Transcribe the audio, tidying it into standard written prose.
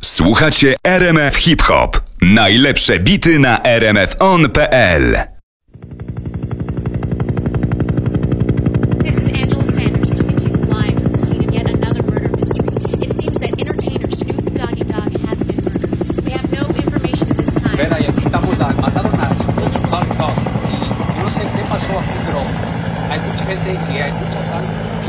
Słuchacie RMF Hip Hop. Najlepsze bity na rmfon.pl. This is Angela Sanders coming to you live from the scene of yet another murder mystery. It seems that entertainer Snoop Doggy Dogg has been murdered. We have no information at this time. Y aquí estamos, mataron a Snoop Doggy Dogg y yo no sé qué pasó aquí, pero hay mucha gente y hay mucha sangre.